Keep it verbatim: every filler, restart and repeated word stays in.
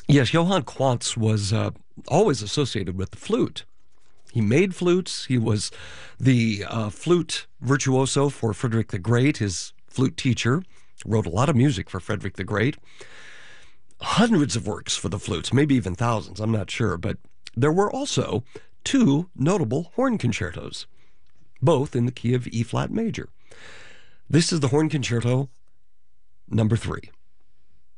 Yes, Johann Quantz was uh, always associated with the flute. He made flutes. He was the uh, flute virtuoso for Frederick the Great, his flute teacher. Wrote a lot of music for Frederick the Great. Hundreds of works for the flutes, maybe even thousands, I'm not sure. But there were also two notable horn concertos, both in the key of E-flat major. This is the Horn Concerto number three.